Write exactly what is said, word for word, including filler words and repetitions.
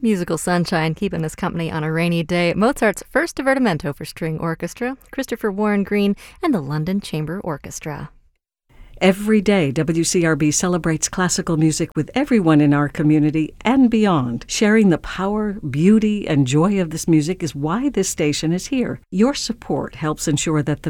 Musical sunshine keeping us company on a rainy day. Mozart's first divertimento for string orchestra, Christopher Warren Green, and the London Chamber Orchestra. Every day, W C R B celebrates classical music with everyone in our community and beyond. Sharing the power, beauty, and joy of this music is why this station is here. Your support helps ensure that the